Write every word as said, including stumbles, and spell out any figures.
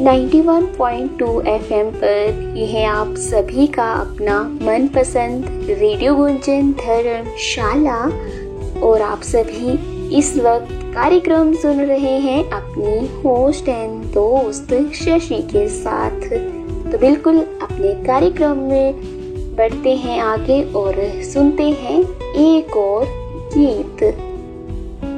Ninety one point two FM पर ये है आप सभी का अपना मनपसंद रेडियो गुंजन धर्मशाला और आप सभी इस वक्त कार्यक्रम सुन रहे हैं अपनी होस्ट एंड दोस्त शशि के साथ। तो बिल्कुल अपने कार्यक्रम में बढ़ते हैं आगे और सुनते हैं एक और गीत।